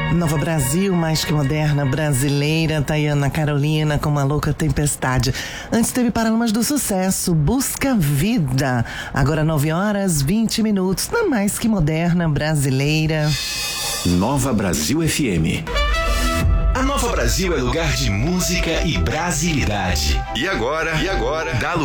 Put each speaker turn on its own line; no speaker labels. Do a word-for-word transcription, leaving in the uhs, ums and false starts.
Nova Brasil, mais que moderna, brasileira, Tayana Carolina com Uma Louca Tempestade. Antes teve Paralamas do Sucesso, Busca Vida. Agora nove horas, vinte minutos, na mais que moderna, brasileira.
Nova Brasil F M. A Nova Brasil é lugar de música e brasilidade.
E agora? E agora? Dá